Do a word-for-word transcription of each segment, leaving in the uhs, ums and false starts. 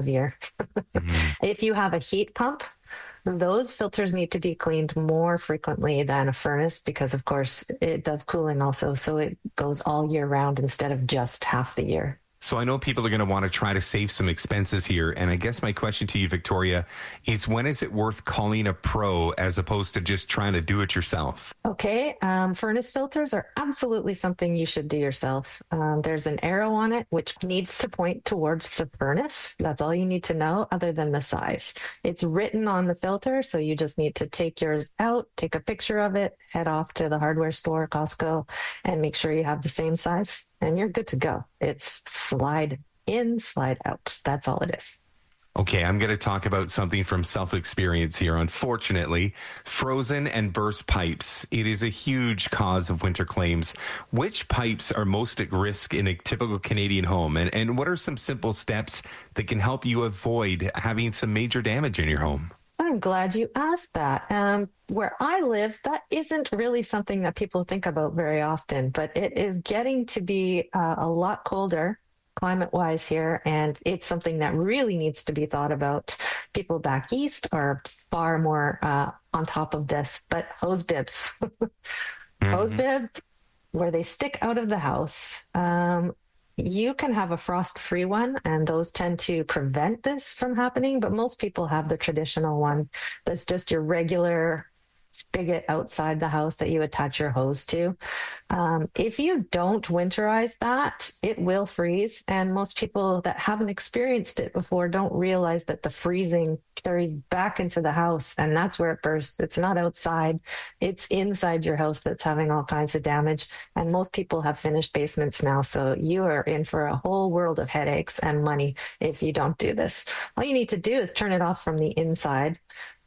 the year. Mm-hmm. If you have a heat pump, those filters need to be cleaned more frequently than a furnace because, of course, it does cooling also. So it goes all year round instead of just half the year. So I know people are going to want to try to save some expenses here. And I guess my question to you, Victoria, is when is it worth calling a pro as opposed to just trying to do it yourself? Okay. Um, furnace filters are absolutely something you should do yourself. Um, there's an arrow on it, which needs to point towards the furnace. That's all you need to know other than the size. It's written on the filter. So you just need to take yours out, take a picture of it, head off to the hardware store, Costco, and make sure you have the same size. And you're good to go. It's slide in, slide out. That's all it is. Okay, I'm going to talk about something from self-experience here. Unfortunately, frozen and burst pipes. It is a huge cause of winter claims. Which pipes are most at risk in a typical Canadian home? And, and what are some simple steps that can help you avoid having some major damage in your home? I'm glad you asked that. Um, where I live, that isn't really something that people think about very often, but it is getting to be uh, a lot colder climate-wise here, and it's something that really needs to be thought about. People back east are far more uh, on top of this, but hose bibs. mm-hmm. Hose bibs, where they stick out of the house. Um, You can have a frost-free one, and those tend to prevent this from happening, but most people have the traditional one that's just your regular spigot outside the house that you attach your hose to. Um, if you don't winterize that, it will freeze, and most people that haven't experienced it before don't realize that the freezing carries back into the house, and that's where it bursts. It's not outside, it's inside your house that's having all kinds of damage, and most people have finished basements now, so you are in for a whole world of headaches and money if you don't do this. All you need to do is turn it off from the inside.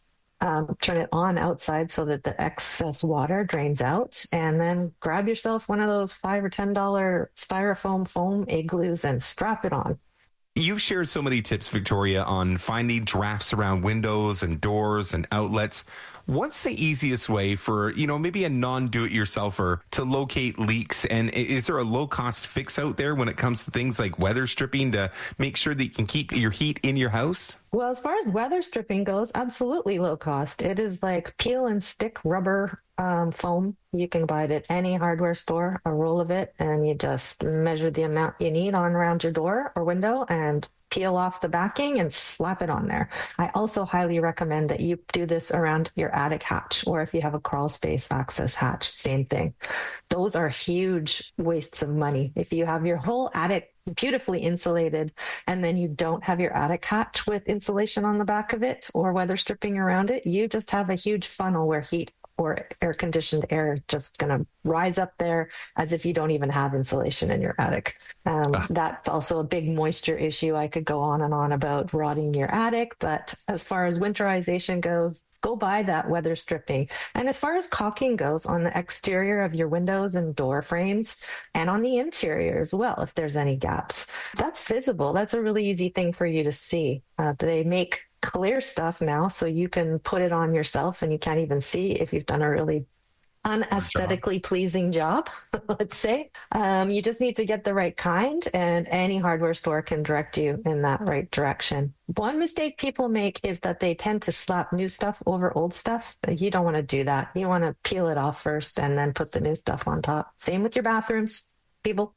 Um, turn it on outside so that the excess water drains out, and then grab yourself one of those five or ten dollar styrofoam foam igloos and strap it on. You've shared so many tips, Victoria, on finding drafts around windows and doors and outlets. What's the easiest way for, you know, maybe a non-do-it-yourselfer to locate leaks? And is there a low-cost fix out there when it comes to things like weather stripping to make sure that you can keep your heat in your house? Well, as far as weather stripping goes, absolutely low cost. It is like peel and stick rubber um, foam. You can buy it at any hardware store, a roll of it, and you just measure the amount you need on around your door or window and peel off the backing and slap it on there. I also highly recommend that you do this around your attic hatch, or if you have a crawl space access hatch, same thing. Those are huge wastes of money. If you have your whole attic beautifully insulated and then you don't have your attic hatch with insulation on the back of it or weather stripping around it, you just have a huge funnel where heat or air-conditioned air is just going to rise up there as if you don't even have insulation in your attic. Um, ah. That's also a big moisture issue. I could go on and on about rotting your attic, but as far as winterization goes, go buy that weather stripping. And as far as caulking goes, on the exterior of your windows and door frames, and on the interior as well, if there's any gaps, that's visible. That's a really easy thing for you to see. Uh, they make clear stuff now, so you can put it on yourself and you can't even see if you've done a really unaesthetically pleasing job, let's say. Um, you just need to get the right kind, and any hardware store can direct you in that right direction. One mistake people make is that they tend to slap new stuff over old stuff. You don't want to do that. You want to peel it off first and then put the new stuff on top. Same with your bathrooms, people.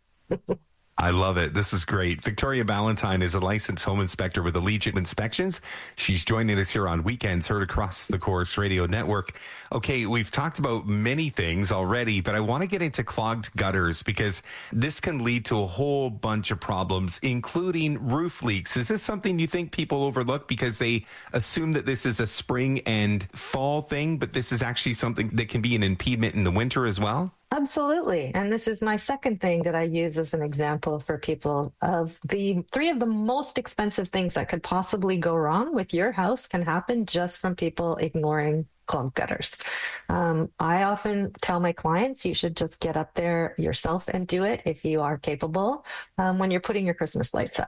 I love it. This is great. Victoria Ballantyne is a licensed home inspector with Allegiant Inspections. She's joining us here on Weekends, heard across the Corus Radio Network. Okay, we've talked about many things already, but I want to get into clogged gutters because this can lead to a whole bunch of problems, including roof leaks. Is this something you think people overlook because they assume that this is a spring and fall thing, but this is actually something that can be an impediment in the winter as well? Absolutely. And this is my second thing that I use as an example for people of the three of the most expensive things that could possibly go wrong with your house can happen just from people ignoring clogged gutters. Um, I often tell my clients you should just get up there yourself and do it if you are capable um, when you're putting your Christmas lights up.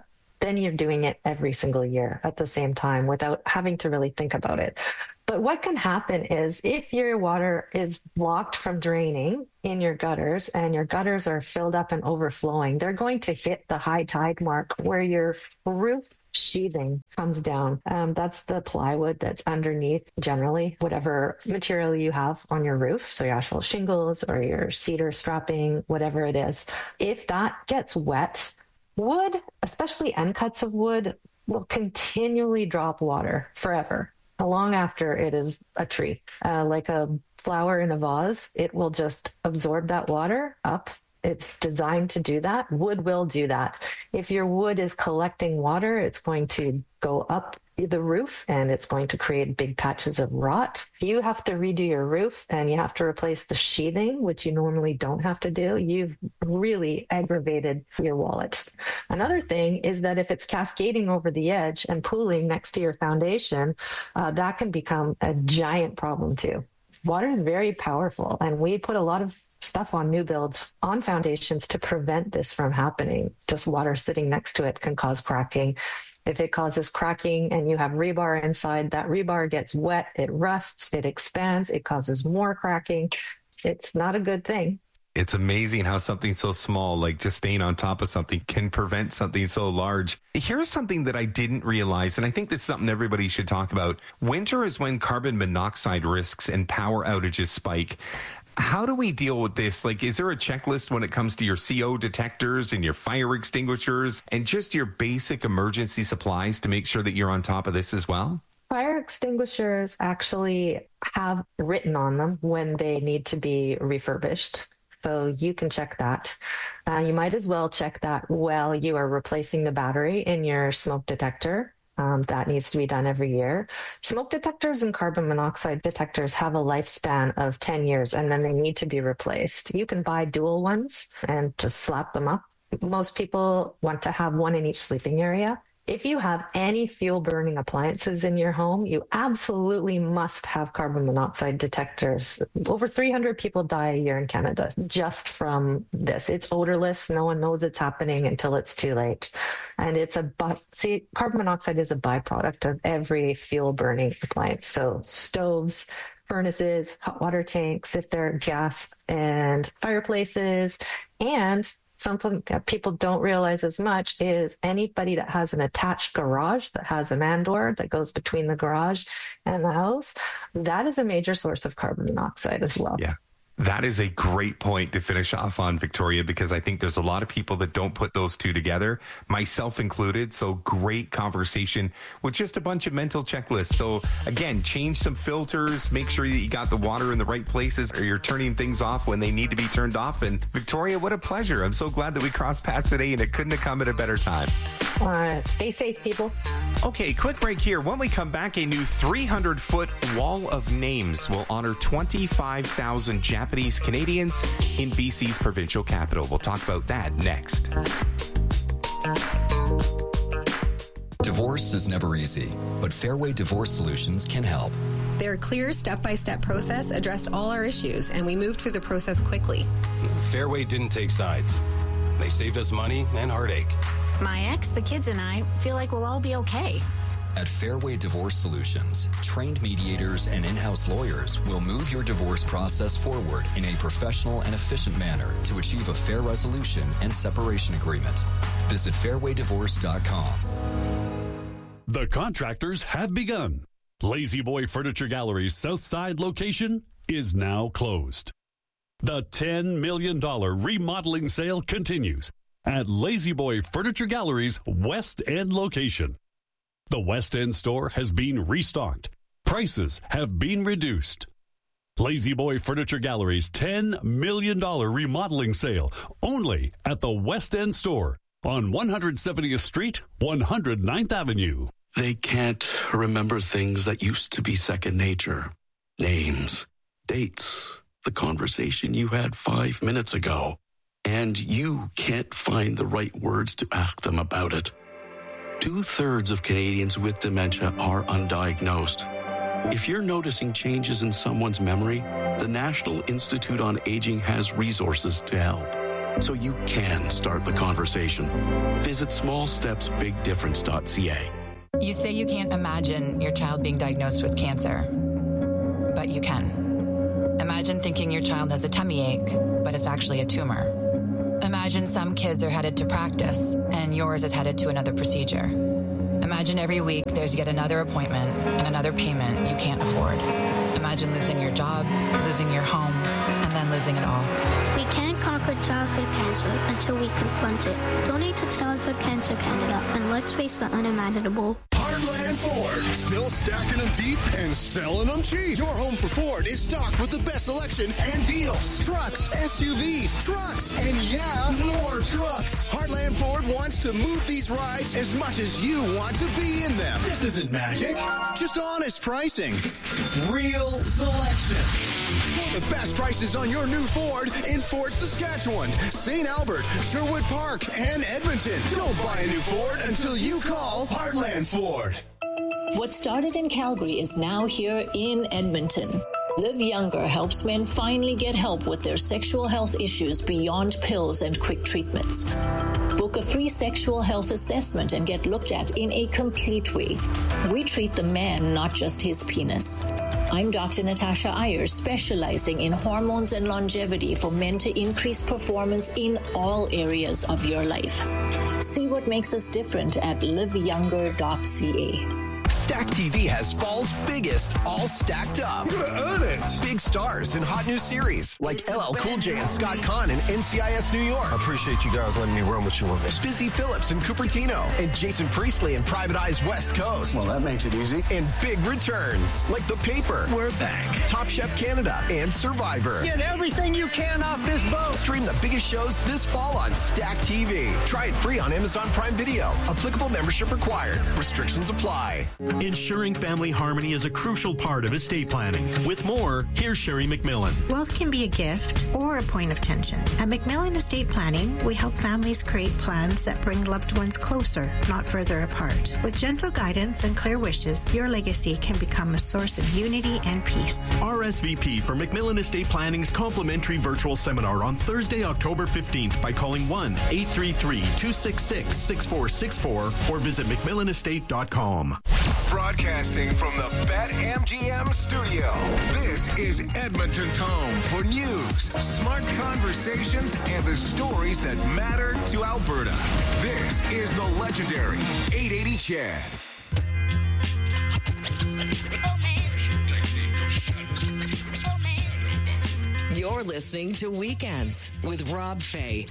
then you're doing it every single year at the same time without having to really think about it. But what can happen is if your water is blocked from draining in your gutters and your gutters are filled up and overflowing, they're going to hit the high tide mark where your roof sheathing comes down. Um, that's the plywood that's underneath, generally, whatever material you have on your roof. So your asphalt shingles or your cedar strapping, whatever it is. If that gets wet, wood, especially end cuts of wood, will continually drop water forever, long after it is a tree. Uh, like a flower in a vase, it will just absorb that water up. It's designed to do that. Wood will do that. If your wood is collecting water, it's going to go up the roof and it's going to create big patches of rot. If you have to redo your roof and you have to replace the sheathing, which you normally don't have to do, you've really aggravated your wallet. Another thing is that if it's cascading over the edge and pooling next to your foundation, uh, that can become a giant problem too. Water is very powerful, and we put a lot of stuff on new builds on foundations to prevent this from happening. Just water sitting next to it can cause cracking. If it causes cracking and you have rebar inside, that rebar gets wet, it rusts, it expands, it causes more cracking. It's not a good thing. It's amazing how something so small, like just staying on top of something, can prevent something so large. Here's something that I didn't realize, and I think this is something everybody should talk about. Winter is when carbon monoxide risks and power outages spike. How do we deal with this? Like, is there a checklist when it comes to your C O detectors and your fire extinguishers and just your basic emergency supplies to make sure that you're on top of this as well? Fire extinguishers actually have written on them when they need to be refurbished. So you can check that. Uh, you might as well check that while you are replacing the battery in your smoke detector. Um, that needs to be done every year. Smoke detectors and carbon monoxide detectors have a lifespan of ten years, and then they need to be replaced. You can buy dual ones and just slap them up. Most people want to have one in each sleeping area. If you have any fuel burning appliances in your home, you absolutely must have carbon monoxide detectors. Over three hundred people die a year in Canada just from this. It's odorless. No one knows it's happening until it's too late. And it's a, see, carbon monoxide is a byproduct of every fuel burning appliance. So stoves, furnaces, hot water tanks, if they're gas, and fireplaces, and something that people don't realize as much is anybody that has an attached garage that has a man door that goes between the garage and the house, that is a major source of carbon monoxide as well. Yeah. That is a great point to finish off on, Victoria, because I think there's a lot of people that don't put those two together, myself included. So great conversation with just a bunch of mental checklists. So again, change some filters, make sure that you got the water in the right places, or you're turning things off when they need to be turned off. And Victoria, what a pleasure. I'm so glad that we crossed paths today, and it couldn't have come at a better time. All right. Stay safe, people. Okay, quick break here. When we come back, a new three hundred foot wall of names will honor twenty-five thousand Japanese Canadians in B C's provincial capital. We'll talk about that next. Divorce is never easy, but Fairway Divorce Solutions can help. Their clear step-by-step process addressed all our issues, and we moved through the process quickly. Fairway didn't take sides. They saved us money and heartache. My ex, the kids, and I feel like we'll all be okay. At Fairway Divorce Solutions, trained mediators and in-house lawyers will move your divorce process forward in a professional and efficient manner to achieve a fair resolution and separation agreement. Visit fairway divorce dot com. The contractors have begun. Lazy Boy Furniture Gallery's Southside location is now closed. The ten million dollars remodeling sale continues at Lazy Boy Furniture Gallery's West End location. The West End store has been restocked. Prices have been reduced. Lazy Boy Furniture Gallery's ten million dollars remodeling sale only at the West End store on one hundred seventieth Street, one hundred ninth Avenue. They can't remember things that used to be second nature. Names, dates, the conversation you had five minutes ago. And you can't find the right words to ask them about it. Two-thirds of Canadians with dementia are undiagnosed. If you're noticing changes in someone's memory, the National Institute on Aging has resources to help. so you can start the conversation. Visit small steps big difference dot c a. You say you can't imagine your child being diagnosed with cancer, but you can. Imagine thinking your child has a tummy ache, but it's actually a tumor. Imagine some kids are headed to practice, and yours is headed to another procedure. Imagine every week there's yet another appointment and another payment you can't afford. Imagine losing your job, losing your home, and then losing it all. We can't conquer childhood cancer until we confront it. Donate to Childhood Cancer Canada, and let's face the unimaginable. Heartland Ford, still stacking them deep and selling them cheap. Your home for Ford is stocked with the best selection and deals. Trucks, S U Vs, trucks, and yeah, more trucks. Heartland Ford wants to move these rides as much as you want to be in them. This isn't magic, just honest pricing. Real selection. For the best prices on your new Ford in Fort Saskatchewan, Saint Albert, Sherwood Park, and Edmonton. Don't buy a new Ford until you call Heartland Ford. What started in Calgary is now here in Edmonton. Live Younger helps men finally get help with their sexual health issues beyond pills and quick treatments. Book a free sexual health assessment and get looked at in a complete way. We treat the man, not just his penis. I'm Doctor Natasha Ayers, specializing in hormones and longevity for men to increase performance in all areas of your life. See what makes us different at live younger dot c a. Stack T V has fall's biggest, all stacked up. You're gonna earn it. Big stars in hot new series like L L Cool J and Scott Conn in N C I S New York. I appreciate you guys letting me run with you on this. Busy Phillips in Cupertino and Jason Priestley in Private Eye's West Coast. Well, that makes it easy. And big returns like The Paper, We're back, Top Chef Canada, and Survivor. Get everything you can off this boat. Stream the biggest shows this fall on Stack T V. Try it free on Amazon Prime Video. Applicable membership required. Restrictions apply. Ensuring family harmony is a crucial part of estate planning. With more, here's Sherry McMillan. Wealth can be a gift or a point of tension. At McMillan Estate Planning, we help families create plans that bring loved ones closer, not further apart. With gentle guidance and clear wishes, your legacy can become a source of unity and peace. R S V P for McMillan Estate Planning's complimentary virtual seminar on Thursday, October fifteenth by calling one eight three three, two six six, six four six four or visit mcmillan estate dot com. Broadcasting from the BetMGM studio, this is Edmonton's home for news, smart conversations, and the stories that matter to Alberta. This is the legendary eight eighty Chad. You're listening to Weekends with Rob Fay.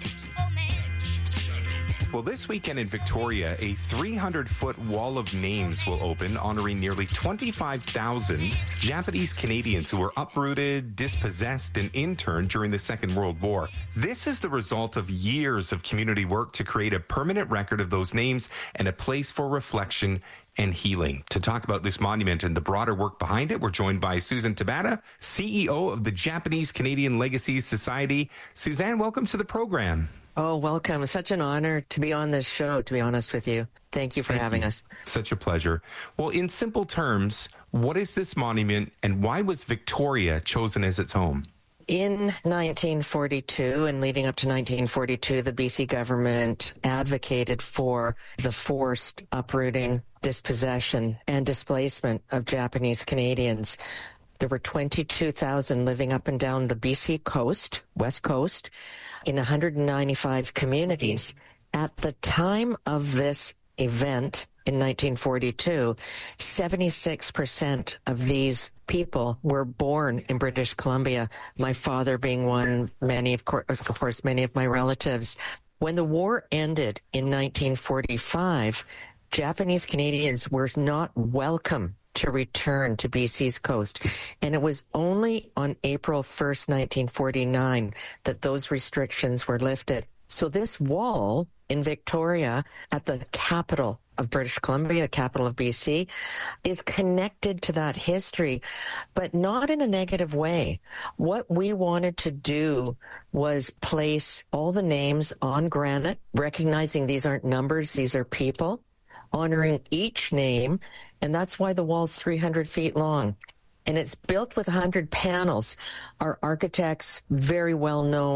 Well, this weekend in Victoria, a three hundred foot wall of names will open, honoring nearly twenty-five thousand Japanese Canadians who were uprooted, dispossessed, and interned during the Second World War. This is the result of years of community work to create a permanent record of those names and a place for reflection and healing. To talk about this monument and the broader work behind it, we're joined by Susan Tabata, C E O of the Japanese Canadian Legacies Society. Suzanne, welcome to the program. Oh, welcome. It's such an honor to be on this show, to be honest with you. Thank you for Thank having you. us. Such a pleasure. Well, in simple terms, what is this monument and why was Victoria chosen as its home? In nineteen forty-two and leading up to nineteen forty-two, the B C government advocated for the forced uprooting, dispossession, and displacement of Japanese Canadians. There were twenty-two thousand living up and down the B C coast, west coast, in one hundred ninety-five communities. At the time of this event in nineteen forty-two, seventy-six percent of these people were born in British Columbia, my father being one, many, of course, of course, many of my relatives. When the war ended in nineteen forty-five, Japanese Canadians were not welcome to return to B C's coast. And it was only on April first, nineteen forty-nine, that those restrictions were lifted. So this wall in Victoria at the capital of British Columbia, capital of B C, is connected to that history, but not in a negative way. What we wanted to do was place all the names on granite, recognizing these aren't numbers, these are people, honoring each name, and that's why the wall's three hundred feet long. And it's built with one hundred panels. Our architect's very well known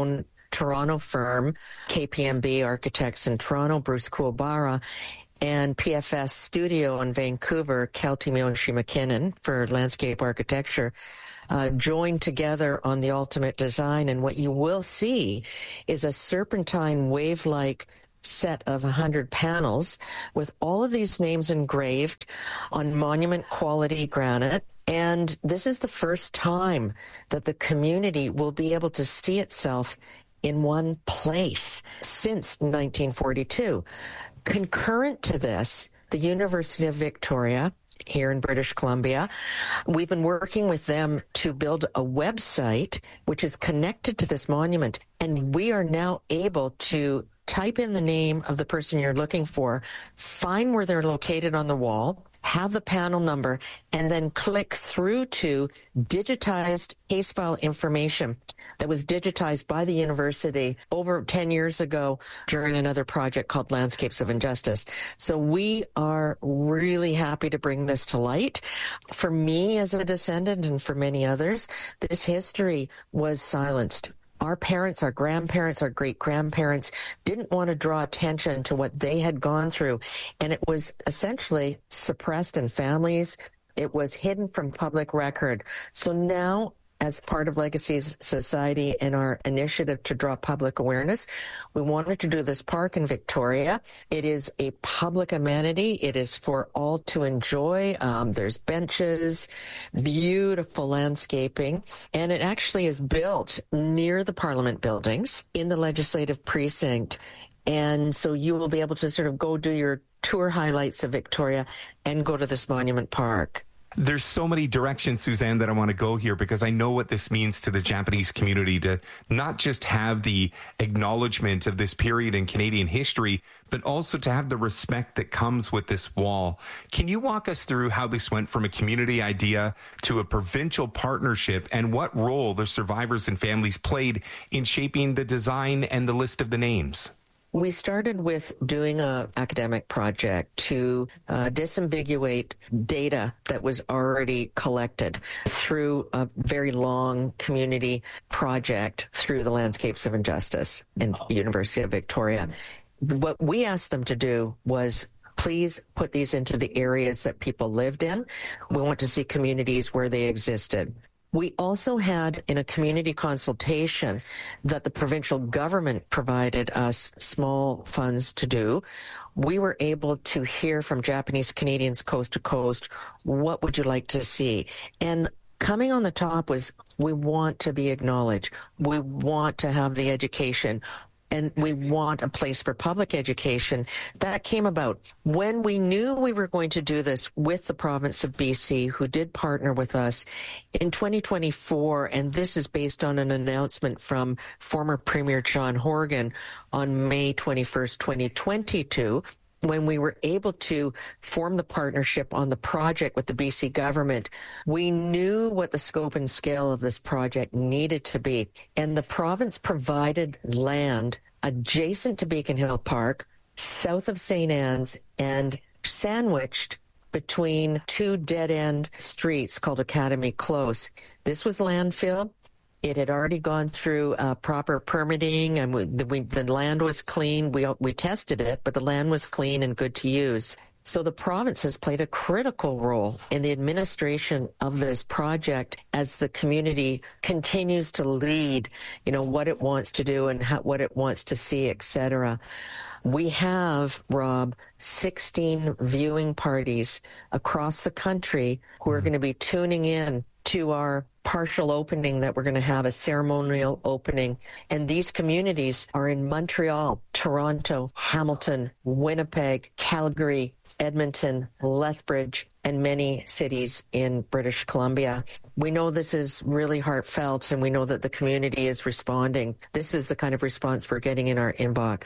Toronto firm, K P M B Architects in Toronto, Bruce Kuwabara, and P F S Studio in Vancouver, Kelty Miyoshi McKinnon for landscape architecture, uh, joined together on the ultimate design. And what you will see is a serpentine wave-like set of one hundred panels with all of these names engraved on monument quality granite. And this is the first time that the community will be able to see itself in one place since nineteen forty-two. Concurrent to this, the University of Victoria here in British Columbia, we've been working with them to build a website which is connected to this monument. And we are now able to type in the name of the person you're looking for, find where they're located on the wall, have the panel number, and then click through to digitized case file information that was digitized by the university over ten years ago during another project called Landscapes of Injustice. So we are really happy to bring this to light. For me as a descendant and for many others, this history was silenced. Our parents, our grandparents, our great-grandparents didn't want to draw attention to what they had gone through, and it was essentially suppressed in families. It was hidden from public record. So now, as part of Legacies Society and our initiative to draw public awareness, we wanted to do this park in Victoria. It is a public amenity. It is for all to enjoy. Um, there's benches, beautiful landscaping, and it actually is built near the Parliament buildings in the legislative precinct. And so you will be able to sort of go do your tour highlights of Victoria and go to this monument park. There's so many directions, Suzanne, that I want to go here because I know what this means to the Japanese community to not just have the acknowledgement of this period in Canadian history, but also to have the respect that comes with this wall. Can you walk us through how this went from a community idea to a provincial partnership and what role the survivors and families played in shaping the design and the list of the names? We started with doing an academic project to uh, disambiguate data that was already collected through a very long community project through the Landscapes of Injustice in the University of Victoria. What we asked them to do was please put these into the areas that people lived in. We want to see communities where they existed. We also had, in a community consultation that the provincial government provided us small funds to do, we were able to hear from Japanese Canadians coast to coast, what would you like to see? And coming on the top was, we want to be acknowledged. We want to have the education. And we want a place for public education. That came about when we knew we were going to do this with the province of B C, who did partner with us in twenty twenty-four. And this is based on an announcement from former Premier John Horgan on May twenty-first, twenty twenty-two. When we were able to form the partnership on the project with the B C government, we knew what the scope and scale of this project needed to be. And the province provided land adjacent to Beacon Hill Park, south of Saint Anne's, and sandwiched between two dead-end streets called Academy Close. This was landfill. It had already gone through uh, proper permitting, and we, the, we, the land was clean. We we tested it, but the land was clean and good to use. So the province has played a critical role in the administration of this project as the community continues to lead, you know, what it wants to do and how, what it wants to see, et cetera. We have, Rob, sixteen viewing parties across the country who are going to be tuning in to our partial opening that we're going to have, a ceremonial opening. And these communities are in Montreal, Toronto, Hamilton, Winnipeg, Calgary, Edmonton, Lethbridge, and many cities in British Columbia. We know this is really heartfelt, and we know that the community is responding. This is the kind of response we're getting in our inbox.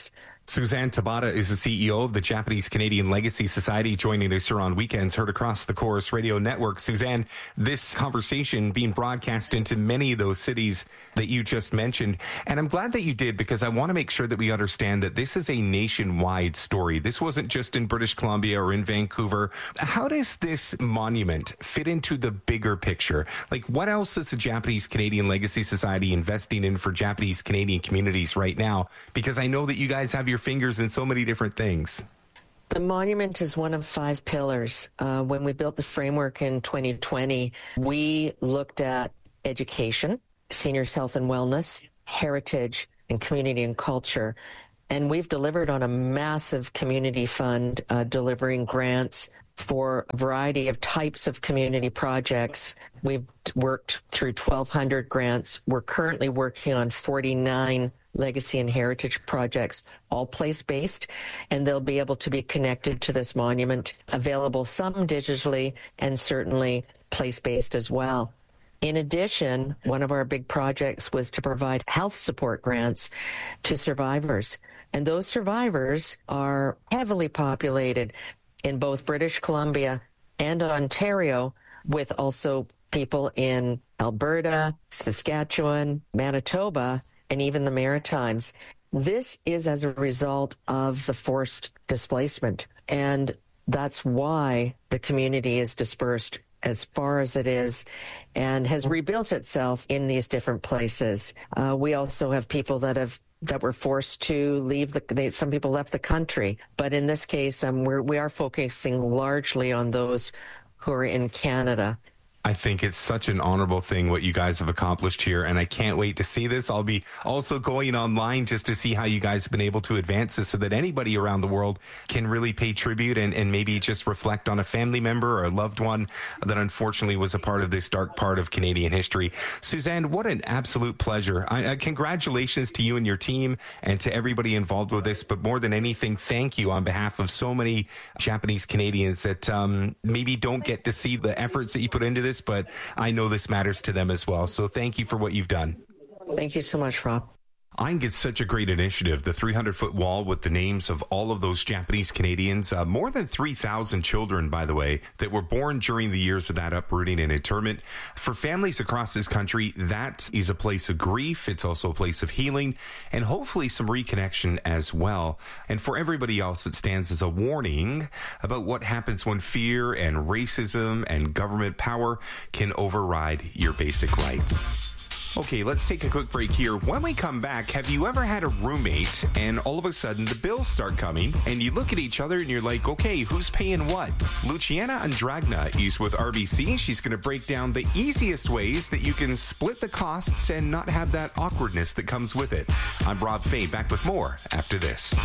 Suzanne Tabata is the C E O of the Japanese Canadian Legacy Society, joining us here on Weekends, heard across the Chorus Radio Network. Suzanne, this conversation being broadcast into many of those cities that you just mentioned, and I'm glad that you did, because I want to make sure that we understand that this is a nationwide story. This wasn't just in British Columbia or in Vancouver. How does this monument fit into the bigger picture? Like, what else is the Japanese Canadian Legacy Society investing in for Japanese Canadian communities right now? Because I know that you guys have your fingers in so many different things. The monument is one of five pillars. Uh, when we built the framework in twenty twenty, we looked at education, seniors' health and wellness, heritage, and community and culture. And we've delivered on a massive community fund, uh, delivering grants for a variety of types of community projects. We've worked through twelve hundred grants. We're currently working on forty-nine legacy and heritage projects, all place-based, and they'll be able to be connected to this monument, available some digitally and certainly place-based as well. In addition, one of our big projects was to provide health support grants to survivors, and those survivors are heavily populated in both British Columbia and Ontario, with also people in Alberta, Saskatchewan, Manitoba, and even the Maritimes. This is as a result of the forced displacement, and that's why the community is dispersed as far as it is and has rebuilt itself in these different places. Uh, we also have people that have that were forced to leave. The, they, some people left the country, but in this case, um, we're, we are focusing largely on those who are in Canada. I think it's such an honorable thing what you guys have accomplished here, and I can't wait to see this. I'll be also going online just to see how you guys have been able to advance this so that anybody around the world can really pay tribute and, and maybe just reflect on a family member or a loved one that unfortunately was a part of this dark part of Canadian history. Suzanne, what an absolute pleasure. I, I, congratulations to you and your team and to everybody involved with this, but more than anything, thank you on behalf of so many Japanese Canadians that um, maybe don't get to see the efforts that you put into this, but I know this matters to them as well. So thank you for what you've done. Thank you so much, Rob. I think it's such a great initiative, the three hundred foot wall with the names of all of those Japanese Canadians, uh, more than three thousand children, by the way, that were born during the years of that uprooting and internment. For families across this country, that is a place of grief. It's also a place of healing and hopefully some reconnection as well. And for everybody else, it stands as a warning about what happens when fear and racism and government power can override your basic rights. Okay, let's take a quick break here. When we come back, have you ever had a roommate and all of a sudden the bills start coming and you look at each other and you're like, okay, who's paying what? Luciana Andragna is with R B C. She's going to break down the easiest ways that you can split the costs and not have that awkwardness that comes with it. I'm Rob Fay, back with more after this.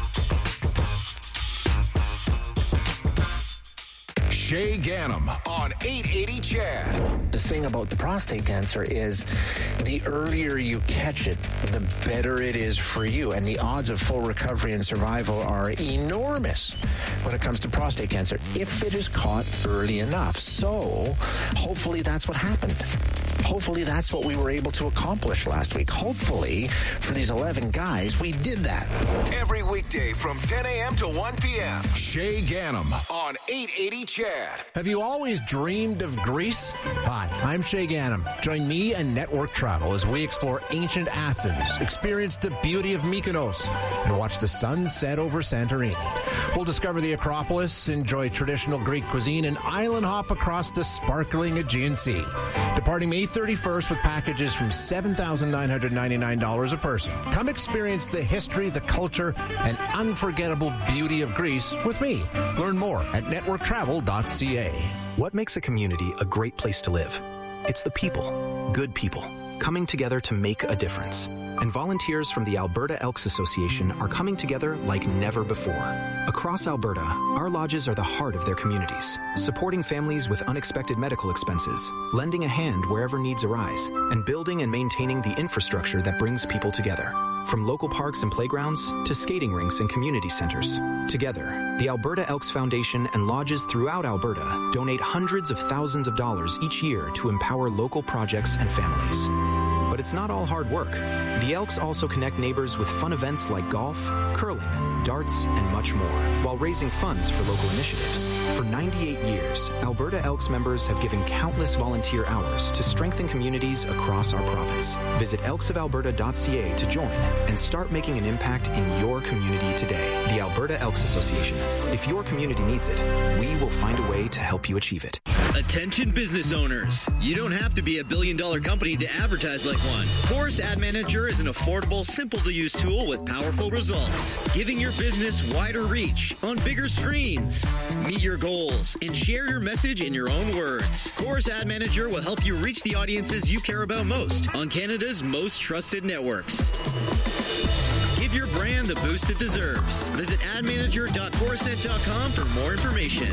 Shay Ganem on eight eighty C H A D. The thing about the prostate cancer is the earlier you catch it, the better it is for you. And the odds of full recovery and survival are enormous when it comes to prostate cancer, if it is caught early enough. So hopefully that's what happened. Hopefully that's what we were able to accomplish last week. Hopefully for these eleven guys, we did that. Every weekday from ten a.m. to one p.m. Shay Ganem on eight eighty C H A D. Have you always dreamed of Greece? Hi, I'm Shay Ganem. Join me and Network Travel as we explore ancient Athens, experience the beauty of Mykonos, and watch the sun set over Santorini. We'll discover the Acropolis, enjoy traditional Greek cuisine, and island hop across the sparkling Aegean Sea. Departing May thirty-first with packages from seven thousand nine hundred ninety-nine dollars a person. Come experience the history, the culture, and unforgettable beauty of Greece with me. Learn more at network travel dot c a. What makes a community a great place to live? It's the people, good people, coming together to make a difference. And volunteers from the Alberta Elks Association are coming together like never before. Across Alberta, our lodges are the heart of their communities, supporting families with unexpected medical expenses, lending a hand wherever needs arise, and building and maintaining the infrastructure that brings people together. From local parks and playgrounds to skating rinks and community centers. Together, the Alberta Elks Foundation and lodges throughout Alberta donate hundreds of thousands of dollars each year to empower local projects and families. but it's not all hard work. The Elks also connect neighbors with fun events like golf, curling, darts, and much more, while raising funds for local initiatives. For ninety-eight years, Alberta Elks members have given countless volunteer hours to strengthen communities across our province. Visit elks of alberta dot c a to join and start making an impact in your community today. The Alberta Elks Association. If your community needs it, we will find a way to help you achieve it. Attention business owners. You don't have to be a billion dollar company to advertise like one. Chorus Ad Manager is an affordable, simple to use tool with powerful results, giving your business wider reach on bigger screens. Meet your goals and share your message in your own words. Chorus Ad Manager will help you reach the audiences you care about most on Canada's most trusted networks. Give your brand the boost it deserves. Visit ad manager dot corusent dot com for more information.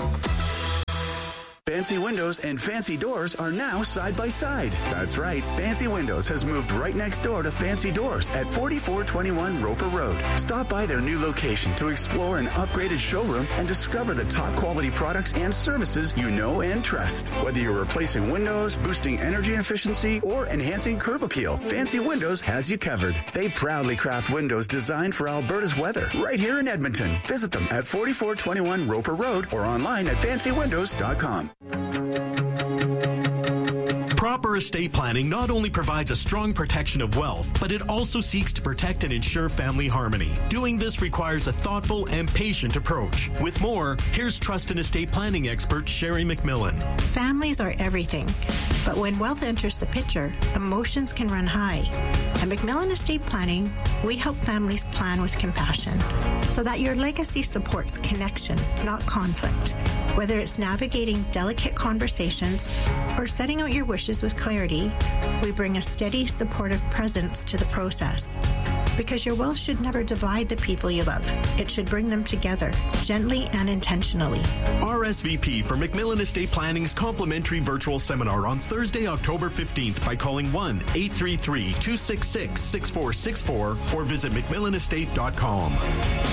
Fancy Windows and Fancy Doors are now side by side. That's right. Fancy Windows has moved right next door to Fancy Doors at forty-four twenty-one Roper Road. Stop by their new location to explore an upgraded showroom and discover the top quality products and services you know and trust. Whether you're replacing windows, boosting energy efficiency, or enhancing curb appeal, Fancy Windows has you covered. They proudly craft windows designed for Alberta's weather right here in Edmonton. Visit them at forty-four twenty-one Roper Road or online at fancy windows dot com. Proper estate planning not only provides a strong protection of wealth, but it also seeks to protect and ensure family harmony. Doing this requires a thoughtful and patient approach. With more, here's trust and estate planning expert Sherry McMillan. Families are everything, but when wealth enters the picture, emotions can run high. At McMillan Estate Planning, we help families plan with compassion so that your legacy supports connection, not conflict. Whether it's navigating delicate conversations or setting out your wishes with clarity, we bring a steady, supportive presence to the process. Because your will should never divide the people you love. It should bring them together, gently and intentionally. R S V P for McMillan Estate Planning's complimentary virtual seminar on Thursday, October fifteenth by calling one eight three three, two six six, six four six four or visit mcmillan estate dot com.